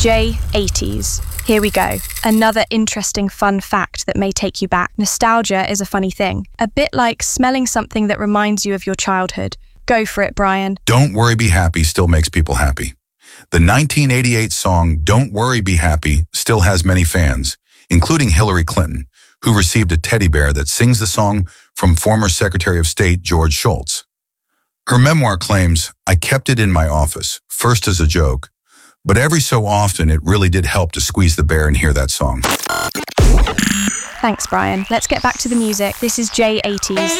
J80s. Here we go. Another interesting fun fact that may take you back. Nostalgia is a funny thing. A bit like smelling something that reminds you of your childhood. Go for it, Brian. Don't Worry Be Happy still makes people happy. The 1988 song Don't Worry Be Happy still has many fans, including Hillary Clinton, who received a teddy bear that sings the song from former Secretary of State George Shultz. Her memoir claims, "I kept it in my office, first as a joke, but every so often it really did help to squeeze the bear and hear that song." Thanks, Brian. Let's get back to the music. This is J80s.